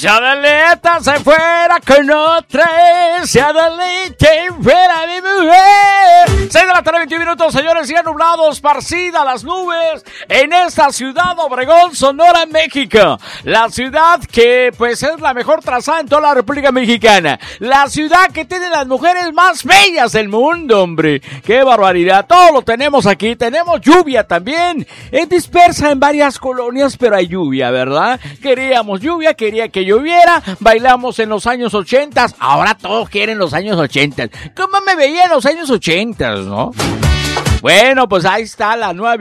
Si Adelita se fuera con otra, si Adelita fuera mi mujer. 6 de la tarde, 21 minutos, señores, ya nublado, esparcida las nubes en esta ciudad, Obregón, Sonora, México. La ciudad que, pues, es la mejor trazada en toda la República Mexicana. La ciudad que tiene las mujeres más bellas del mundo, hombre. ¡Qué barbaridad! Todo lo tenemos aquí. Tenemos lluvia también. Es dispersa en varias colonias, pero hay lluvia, ¿verdad? Queríamos lluvia, quería que lloviera. Bailamos en los años 80. Ahora todos quieren los años 80. ¿Cómo me veía en los años 80, no? Bueno, pues ahí está la nueva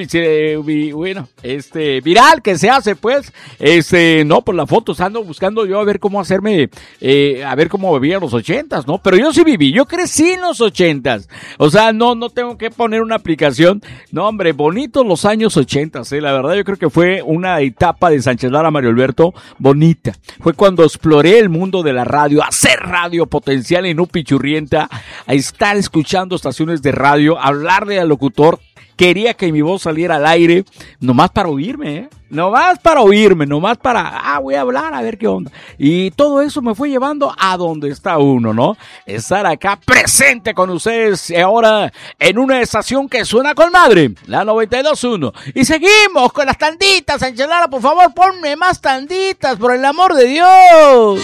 viral que se hace, pues. No, pues la foto, ando buscando yo a ver cómo hacerme, a ver cómo vivía en los 80s, ¿no? Pero yo sí viví, yo crecí en los 80s. O sea, no tengo que poner una aplicación. No, hombre, bonitos los años 80s, la verdad yo creo que fue una etapa de Sánchez Lara, Mario Alberto, bonita. Fue cuando exploré el mundo de la radio, hacer radio potencial y no pichurrienta, a estar escuchando estaciones de radio, hablarle al locutor. Quería que mi voz saliera al aire, nomás para oírme, nomás para, voy a hablar a ver qué onda. Y todo eso me fue llevando a donde está uno, ¿no? Estar acá presente con ustedes ahora en una estación que suena con madre, la 92.1. Y seguimos con las tanditas, Sánchez Lara, por favor, ponme más tanditas, por el amor de Dios.